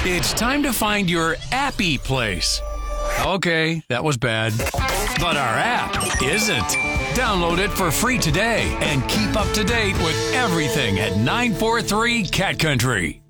It's time to find your appy place. Okay, that was bad. But our app isn't. Download it for free today and keep up to date with everything at 943 Cat Country.